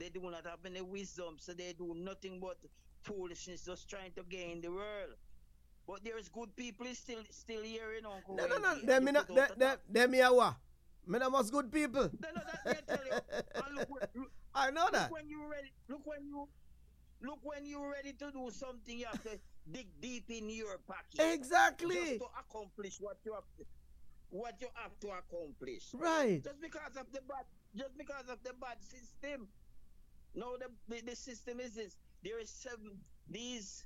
They do not have any wisdom, so they do nothing but foolishness, just trying to gain the world. But there's good people still here, Uncle No. Wendy, Them me not. Them me a what? Me not must good people. No, that they tell you. And I know that. Look when you're ready to do something, you have to dig deep in your pocket. Exactly. Just to accomplish what you have to accomplish. Right. Just because of the bad system. No, the system is this. There is these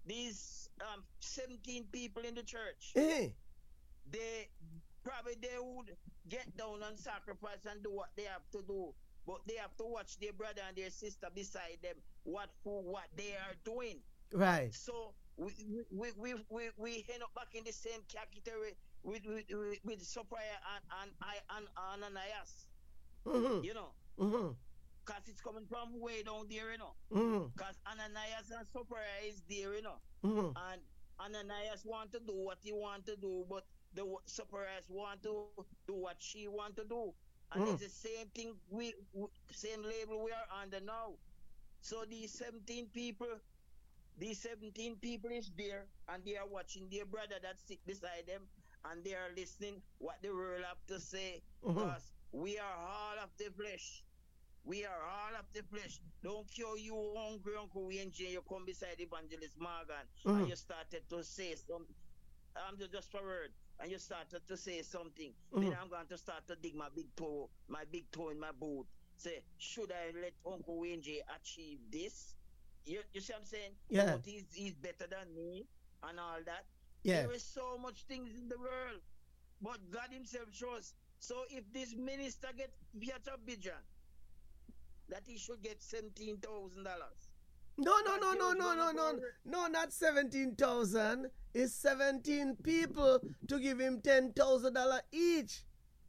17 people in the church. They would get down and sacrifice and do what they have to do, but they have to watch their brother and their sister beside them what they are doing. Right. So we end up back in the same category with Sophia and Ananias. Mm-hmm. You know. Mm-hmm. Because it's coming from way down there, you know. Because Ananias and Sophia is there, you know. And Ananias want to do what he want to do, but the Sophia want to do what she want to do. And it's the same thing, same label we are under now. So these 17 people is there, and they are watching their brother that sit beside them, and they are listening what the world have to say. Because we are all of the flesh. We are all of the flesh. Don't care you hungry, Uncle Wendy, you come beside Evangelist Morgan and you started to say something. I'm just for word. And you started to say something. Then I'm going to start to dig my big toe in my boot. Say, should I let Uncle Wendy achieve this? You see what I'm saying? Yeah. But he's better than me and all that. Yeah. There is so much things in the world. But God himself shows. So if this minister gets Piatra Bijan, that he should get $17,000. No, not 17,000. It's 17 people to give him $10,000 each.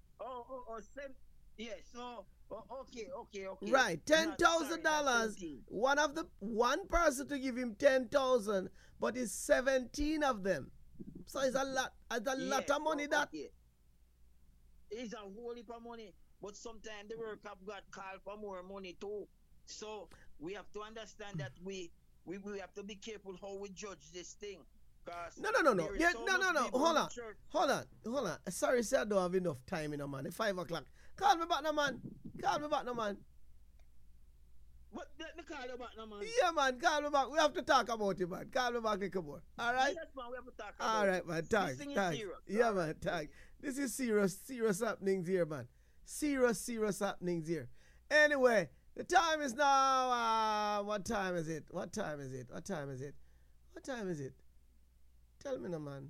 Yes. Okay. Right, $10,000. One person to give him 10,000, but it's 17 of them. So it's a lot. It's a lot of money. That it's a whole heap of money. But sometimes the work of God call for more money too. So we have to understand that we have to be careful how we judge this thing. No. Hold on. Sorry, sir, I don't have enough time, man. It's 5 o'clock. Call me back now, man. But let me call you back now, man. Yeah, man, call me back. We have to talk about it, man. Call me back a little more. All right? Yes, man, we have to talk about it. All right, man. Thanks. Serious. Yeah, man. Thanks. This is serious happenings here, man. Serious happenings here. Anyway, the time is now. What time is it? Tell me now, man.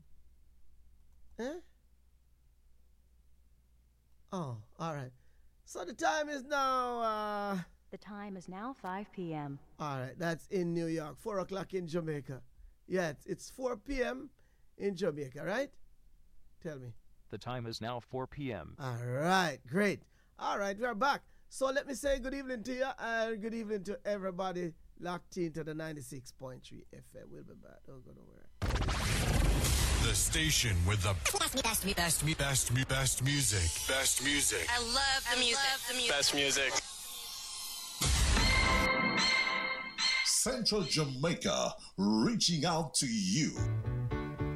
Oh, all right. So the time is now. The time is now 5 p.m. All right, that's in New York. 4 o'clock in Jamaica. Yeah, it's 4 p.m. in Jamaica, right? Tell me. The time is now 4 p.m. All right, great. All right, we're back. So let me say good evening to you and good evening to everybody locked into the 96.3 FM. We'll be back. Don't go nowhere. The station with the best music. Best music. I love the music. Best music. Central Jamaica, reaching out to you.